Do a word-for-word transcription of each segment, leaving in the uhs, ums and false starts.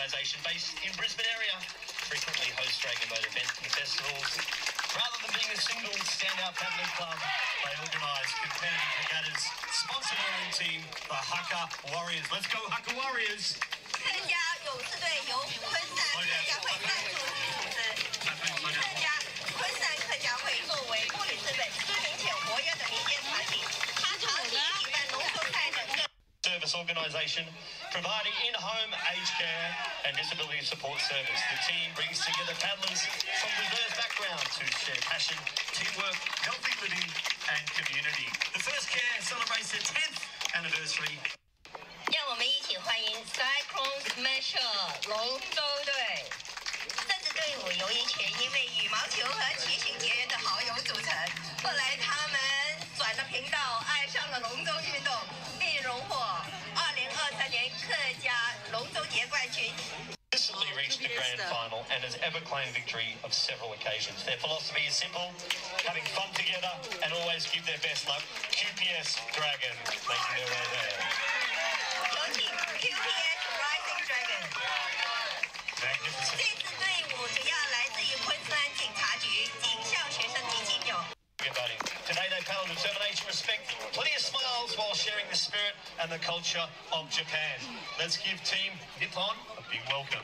organisation based in Brisbane area, frequently host Dragon Boat events and festivals. Rather than being a single standout paddling club, they organise competitive regattas, sponsor their own team, the Haka Warriors. Let's go Haka Warriors! 客家勇士队由昆山客家会赞助组织，客家昆山客家会作为布里斯本知名且活跃的民间团体，它长期举办农作赛等各。 Service organisation providing in-home aged care and disability support service. The team brings together paddlers from diverse backgrounds who share passion, teamwork, healthy living and community. The First Care celebrates their tenth anniversary. 让我们一起欢迎 Cyclone Smasher 龙舟队。这支队伍由一群因为羽毛球和骑行结缘的好友组成，后来他们转了频道，爱上了龙舟运动，并荣获二零二三年客家龙舟节冠军。 Recently reached the grand final and has ever claimed victory of several occasions. Their philosophy is simple, having fun together and always give their best luck. Q P S Dragon making their way there. 有请 Q P S Rising Dragon。 Magnificent. 这支队伍主要来自于昆山警察局警校学生基金友。 Today they paddle determination, respect, plenty of smiles while sharing the spirit and the culture of Japan. Let's give Team Nippon a big welcome.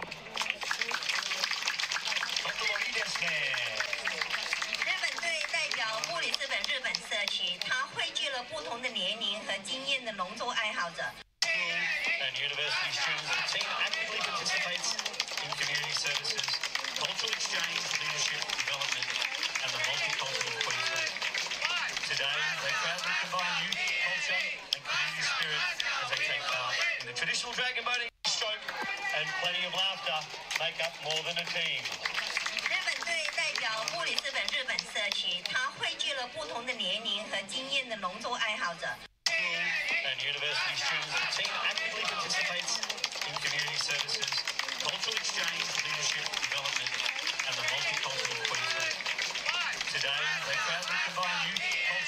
日本队代表布里斯本日本社区，它汇聚了不同的年龄和经验的龙舟爱好者。 And university students, the team actively participates in community services, cultural exchange, leadership, development, and the multicultural Queensland. Today, they proudly combine youth, culture, and community spirit as they take part in the traditional dragon boating stroke, and plenty of laughter make up more than a team. 日本队代表布里斯本日本社区，它汇聚了不同的年龄和经验的龙舟爱好者。 And university students, the team actively participates in community services, cultural exchange, leadership, development, and the multicultural Queensland. Today, they proudly combine youth, culture,